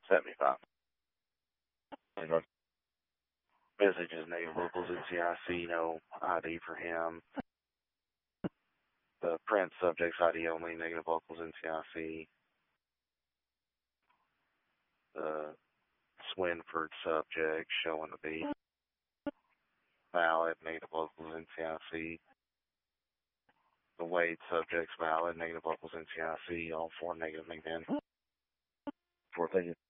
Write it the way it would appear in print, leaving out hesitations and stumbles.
75. Messages, negative vocals, NCIC, no ID for him. The print subjects, ID only, negative vocals, NCIC. The Swinford subject showing to be valid, negative vocals, NCIC. The Wade subjects valid, negative vocals, NCIC. All four negative, negative. 4 things.